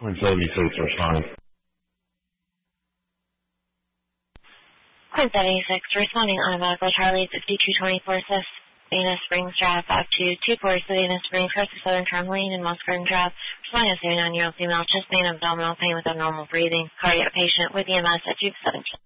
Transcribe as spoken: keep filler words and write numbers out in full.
Twin seventy-six responding. Quinn seventy-six, responding automatically, Charlie fifty-two twenty-four, Savannah Springs Drive, five two two four, Savannah Springs, Crest of Southern Trampoline, and Moss Garden Drive, responding to seventy-nine-year-old female, chest pain, abdominal pain with abnormal breathing, cardiac patient with E M S at two seventeen.